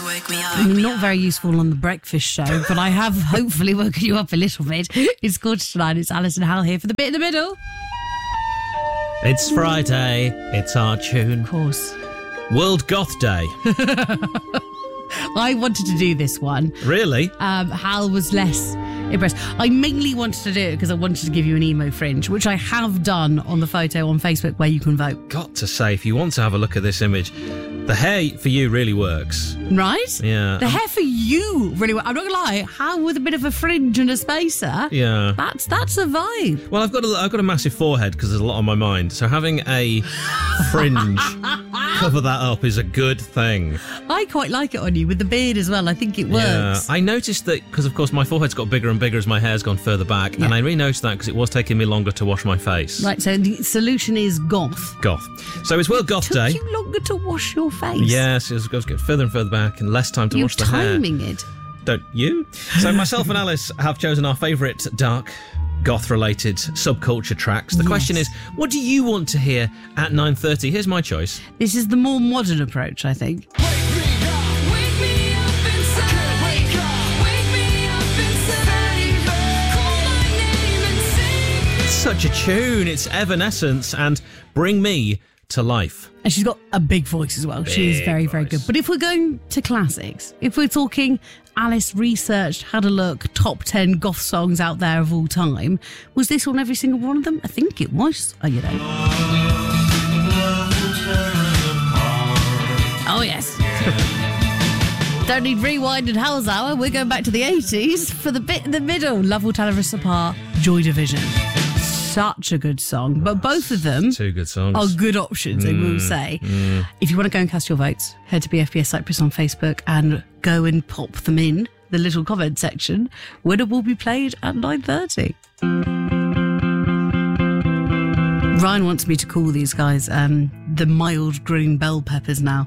wake me up. Not very useful on the breakfast show, but I have hopefully woken you up a little bit. It's Scottish Tonight. It's Alison Hal here for the bit in the middle. It's Friday. It's our tune. Of course. World Goth Day. I wanted to do this one. Really? Hal was less impressed. I mainly wanted to do it because I wanted to give you an emo fringe, which I have done on the photo on Facebook where you can vote. Got to say, if you want to have a look at this image, the hair for you really works. Right? Yeah. The hair for you really works. I'm not going to lie, Hal with a bit of a fringe and a spacer. Yeah. That's a vibe. Well, I've got a massive forehead because there's a lot on my mind. So having a fringe cover that up is a good thing. I quite like it on you with the beard as well. I think it works. Yeah. I noticed that because, of course, my forehead's got bigger and bigger as my hair's gone further back. Yeah. And I really noticed that because it was taking me longer to wash my face. Right, so the solution is goth. Goth. So it's World Goth Day. Took you longer to wash your face. Yes, it goes get further and further back and less time to wash the hair. You're timing it. Don't you? So myself and Alice have chosen our favourite dark goth-related subculture tracks. The question is, what do you want to hear at 9:30? Here's my choice. This is the more modern approach, I think. It's such a tune. It's Evanescence and Bring Me to Life. And she's got a big voice as well. She is very, very good. But if we're going to classics, if we're talking Alice researched, had a look, top 10 goth songs out there of all time, was this on every single one of them? I think it was. Oh, you know. Oh, yes. Don't need rewind and Hell's Hour. We're going back to the 80s for the bit in the middle. Love Will Tear Us Apart, Joy Division. Such a good song, but both of them Two good songs. are good options, I will say. If you want to go and cast your votes, head to BFBS Cyprus on Facebook and go and pop them in the little comment section. Winner will be played at 9:30. Ryan wants me to call these guys the mild green bell peppers now.